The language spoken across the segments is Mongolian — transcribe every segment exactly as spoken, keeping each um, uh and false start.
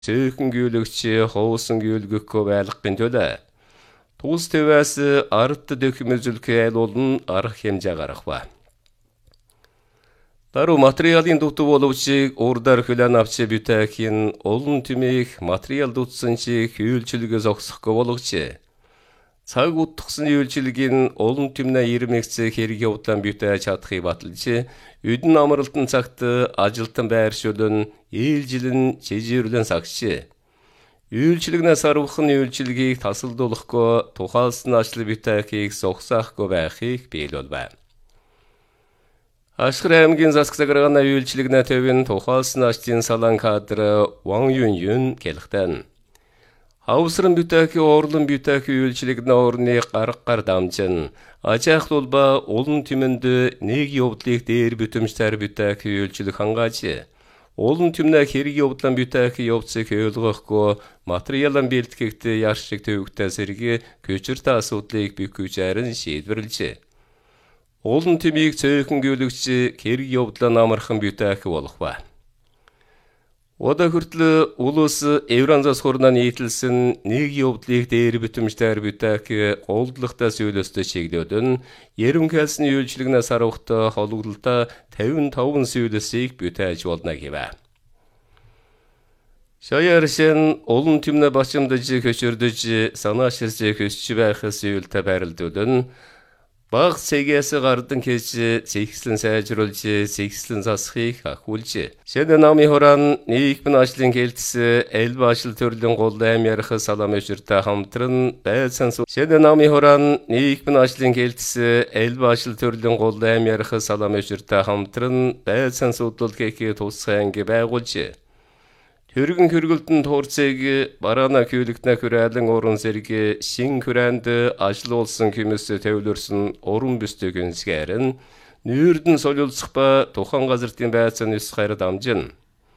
цөөхөн гүйлэгч хоосон гүйлгэхгүй байлгахын төлөө тус тэвэс арт дөхмөзөлхөө айлуулн арга хэмжээ гаргах ба. Дару материалын дутуу боловч уурдар хүлээн авч бүтэхийн олон тэмих материал дутсан чи хүйэлчилгээс огсохгүй болгоч. Цаг утгсан үйлчилгийн олон тэмнэ ирмэгцээ хэрэг явдлан бүтээж чадахыг баталж, үдэн амралтын цагт ажилтан байршуулн ээлжилэн чижээрлэн сагч. Үйлчилгнээс арвахын үйлчилгийг тасалдуулахгүй тухайлсан ажил бүтэхийг зогсохгүй байхыг биелүүлбэ. Ашхар аймгийн засагсагаргана үйлчилгнэ төвийн тухайлсан ажлын салан кадр Ван Юн Юн гэлхтэн. Хавсран бүтэхийн орлон бүтэхийн үйлчилгнэ орны гаргар дамжин ажаахлуулба олон тэмэнд нэг явдлыг дээр бүтэмжтэр бүтэхийн үйлчилг хангааж олон тэмнэ хэрэг явдлан бүтэхийн явцыг ойлгохгүй материалан бэлтгэгт яршиг төвөгтэй сэрги көчөртэй асуудлыг бөхөжээрэн шийдвэрлэж. Олон тэмийг цөөхөн гүйлэгч хэрэг явдлан амархан бүтээх болох ба. Ода хүртэл улус Евразиас хурнаа нийтлсэн нэг явдлыг дээр бүтэмжтэр бүтээх голдлогтой сөйлөстэй чиглэлдэн ерөнхийлсний үйлчилгнээс арвахтай холбогдлолтой тавин таван сөйлөсийг бүтээж болно гэвэ. Шаяаршин олон тэмнэ бачимдаж хөшөрдөж санааширж хөсч байх сөйлтэй байрлуулдан баг цэгээс гардан кэж зэгслэн сайжруулж зэгслэн засахыг ахуулж. Шэнэ намын хоран нийгмийн ажлын гэлтс элб ажил төрлийн гол аим ярих салам өчөртэй хамтран байсан. Шэнэ намын хоран нийгмийн ажлын гэлтс элб ажил төрлийн гол аим ярих салам өчөртэй хамтран байсан судлалгийг тусгай анги байгуулж. Төргөн хөргөлтөнд туурцэг бараана күйлэгтнэ хүрээлэн уран зэрэг шин хүрээнд ажлуулсан хүмүүс төвлөрсөн уран бүстэй гүнсгээрэн нүүрдэн солиулцах ба тухан газартын байцааны үс хайр дамжин.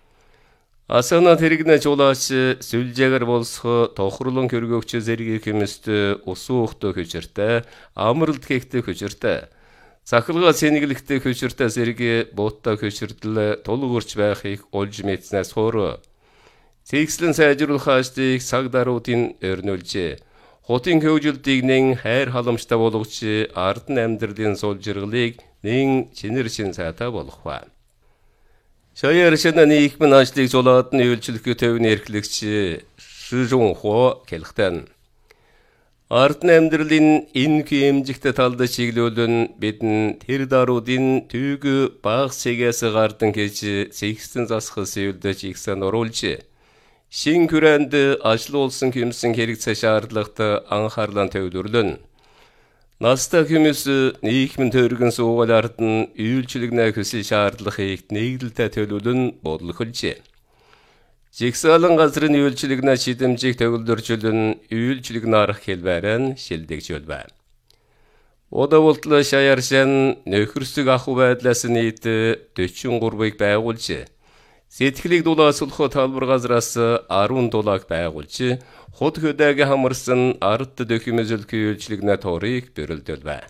Асана тэрэгнэ жуулаач сүлжээгээр болсох тохирлон хөргөгч зэрэг хүмүүст усуухтай хөчөртэй, амралт хийхтэй хөчөртэй, захалгаа сэнгэлэгтэй хөчөртэй зэрэг бууттай хөчөрдөл тулгуурч байхыг олж мэдснээс хойш Цэгслэн сайжруулах ажлыг цаг даруутын өрнүүлж, хотын хөгжилтийг нэн хайр халамжтай болгож, ардын амьдралын сулжиргалыг нэн чинэр шин сайтай болгох ба. Шаяар шэнэ нийгмийн ажлыг зулаад нь үйлчлэх төвийн эрхлэгч Ши Жунхо гэлхтэн. Ардын амьдралын энэ хэмжигтэй талд чиглүүлэн бидэн тэр даруудын түүг баг цэгээс гардан гэж цэгслэн засах сэвэлдэж ихсэн оруулж, шин хүрээнд ажлуулсан хүмүүсийн хэрэг цааш шаардлагатай анхаарлаа төвлөрлөн. Настай хүмүүс нийгмийн төргөн суугаал ард нь үйлчлэгнэ хүсэл шаардлагыг нэгдэлтэй төлөвлөн бодлохолж. Жигсаалан газрын үйлчлэгнэ шидэмжийг төвлөржүүлэн үйлчлэгнэ арга хэлбэрэн шилдэгжүүлбэ. Удавуултал шаяаршин нөхөрсөг ахуй байдлаас нийт дөрвөн гурвыг байгуулж, сэтгэлийг дулаасуулах талбар газраас арван дулааг байгуулж, худ хөдөөг хамарсан ард дөхмөзөлхий үйлчлэгнэ торыг бэрэлдэлбэ.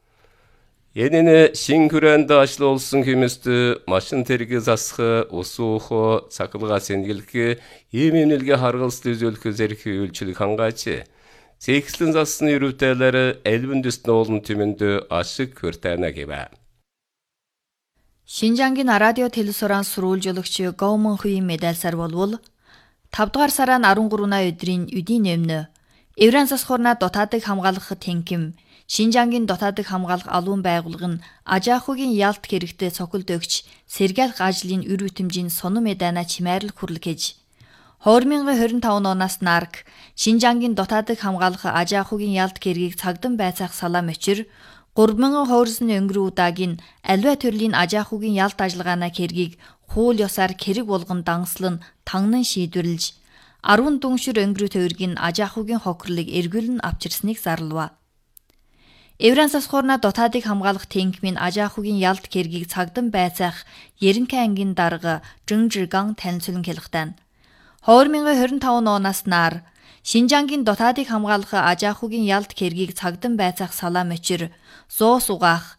Энэ нь шин хүрээнд ажлуулсан хүмүүст машин тэрэг засах, усуух, цахилгаан сэнгэлэх, ийм эмнэлгээ харгалзал үзүүлэх зэрэг үйлчлэг хангааж, цэгслэн засны өрөвтөлөр элбэн дэс нуулан тэмэнд ашиг хүртэнэ гэвэ. Шинжангийн радио телесуран сурвалжуулагч Гоумэн Хуи медальсаар болвол тавд дугаар сарын арван гурван өдрийн үдийн өмнө Евразиас хурнаа дотаадыг хамгаалах тэнхим Шинжангийн дотаадыг хамгаалах алуун байгууллага нь Ажаахугийн ялт хэрэгтэй цохилт өгч сэргийлэх ажлын үр бүтэмжийн сонин медана чимээрлэх хүрлгэж две тысячи двадцать пять оноос нарк Шинжангийн дотаадыг хамгаалах Ажаахугийн ялт хэргийг цагдан байцаах салаам өчир гурван мянган хоорсны өнгөрөө удаагийн аливаа төрлийн Ажаахугийн ялт ажиллагааны хэргийг хууль ёсоор хэрэг болгон данслан тагнан шийдвэрлэж арван дүншир өнгөрөө тойргийн Ажаахугийн хохирлыг эргүүлэн авчирсныг зарлав. Евразиас хурнаа дотаадыг хамгаалах тэнхимийн Ажаахугийн ялт хэргийг цагдан байцаах Ерөнхий ангийн дарга Жинжиган танилцуулан хэлэхдээ две тысячи двадцать пять оноос нар Шинжангийн дотаадыг хамгаалах Ажаахугийн ялт хэргийг цагдан байцаах салаам өчир зоос угаах